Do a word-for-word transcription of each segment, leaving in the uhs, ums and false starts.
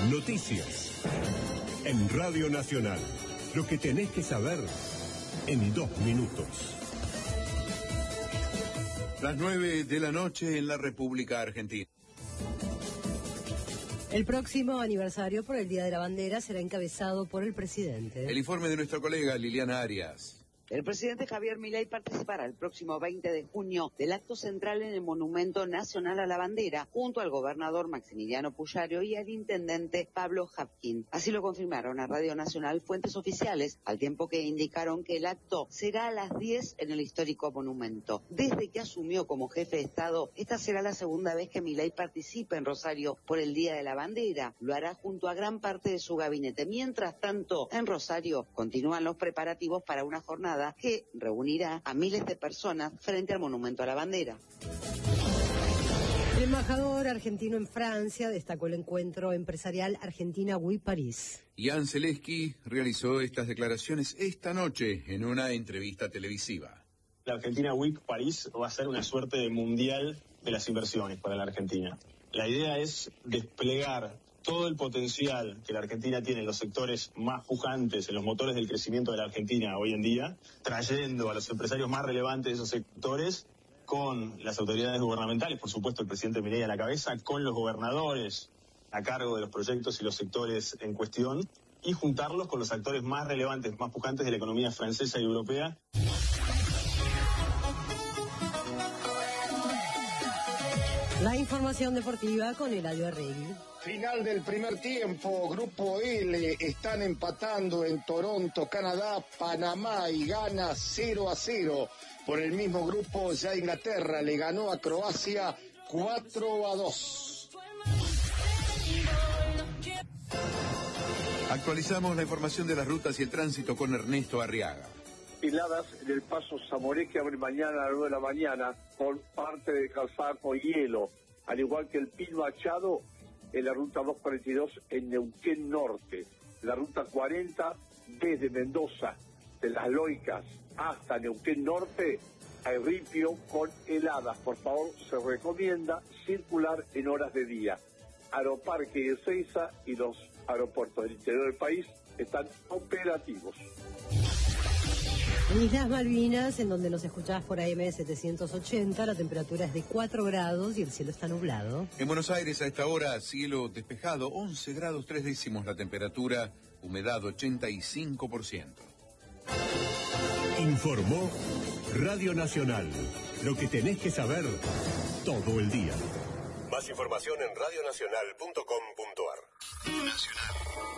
Noticias. En Radio Nacional. Lo que tenés que saber en dos minutos. Las nueve de la noche en la República Argentina. El próximo aniversario por el Día de la Bandera será encabezado por el presidente. El informe de nuestra colega Liliana Arias. El presidente Javier Milei participará el próximo veinte de junio del acto central en el Monumento Nacional a la Bandera, junto al gobernador Maximiliano Pujario y al intendente Pablo Habkin. Así lo confirmaron a Radio Nacional fuentes oficiales, al tiempo que indicaron que el acto será a las diez en el histórico monumento. Desde que asumió como jefe de Estado, esta será la segunda vez que Milei participa en Rosario por el Día de la Bandera. Lo hará junto a gran parte de su gabinete. Mientras tanto, en Rosario continúan los preparativos para una jornada que reunirá a miles de personas frente al Monumento a la Bandera. El embajador argentino en Francia destacó el encuentro empresarial Argentina-Wii-París. Jan Zaleski realizó estas declaraciones esta noche en una entrevista televisiva. La Argentina Week París va a ser una suerte de mundial de las inversiones para la Argentina. La idea es desplegar todo el potencial que la Argentina tiene en los sectores más pujantes, en los motores del crecimiento de la Argentina hoy en día, trayendo a los empresarios más relevantes de esos sectores con las autoridades gubernamentales, por supuesto el presidente Milei a la cabeza, con los gobernadores a cargo de los proyectos y los sectores en cuestión, y juntarlos con los actores más relevantes, más pujantes de la economía francesa y europea. La información deportiva con Eladio Arregui. Final del primer tiempo, Grupo L, están empatando en Toronto, Canadá, Panamá y gana cero a cero. Por el mismo grupo, ya Inglaterra le ganó a Croacia cuatro a dos. Actualizamos la información de las rutas y el tránsito con Ernesto Arriaga. Heladas en el paso Zamoré que abre mañana a las nueve de la mañana por parte de calzada con hielo, al igual que el Pin Machado en la ruta doscientos cuarenta y dos en Neuquén Norte, la ruta cuarenta desde Mendoza, de Las Loicas hasta Neuquén Norte, hay ripio con heladas. Por favor, se recomienda circular en horas de día. Aeroparque de Ezeiza y los aeropuertos del interior del país están operativos. En Islas Malvinas, en donde nos escuchás por A M setecientos ochenta, la temperatura es de cuatro grados y el cielo está nublado. En Buenos Aires a esta hora, cielo despejado, once grados tres décimos la temperatura, humedad ochenta y cinco por ciento. Informó Radio Nacional. Lo que tenés que saber todo el día. Más información en radionacional punto com punto ar. Nacional.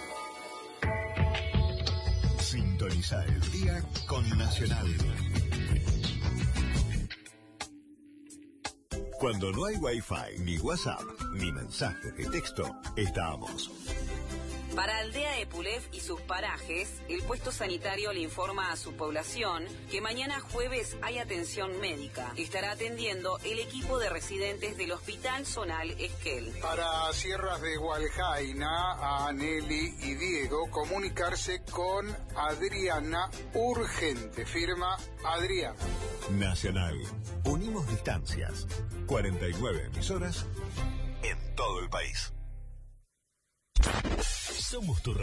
Sintoniza el día con Nacional. Cuando no hay Wi-Fi, ni WhatsApp, ni mensajes de texto, estamos. Para Aldea Epulef y sus parajes, el puesto sanitario le informa a su población que mañana jueves hay atención médica. Estará atendiendo el equipo de residentes del Hospital Zonal Esquel. Para Sierras de Hualjaina, a Nelly y Diego, comunicarse con Adriana urgente. Firma Adriana. Nacional. Unimos distancias. cuarenta y nueve emisoras en todo el país. Somos tu